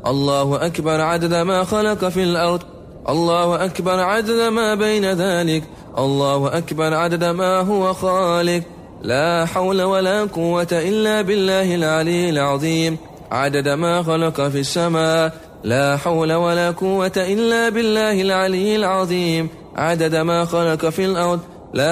الله أكبر عدد ما خلق في الأرض. الله أكبر عدد ما بين ذلك. الله أكبر عدد ما هو خالق. لا حول ولا قوة إلا بالله العلي العظيم. عدد ما خلق في السماء. لا حول ولا قوة إلا بالله العلي العظيم. عدد ما خلق في الأرض.